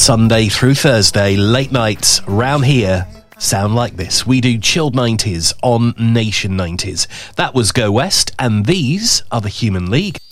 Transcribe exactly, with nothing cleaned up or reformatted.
Sunday through Thursday, late nights round here sound like this. We do chilled nineties on Nation nineties. That was Go West, and these are the Human League.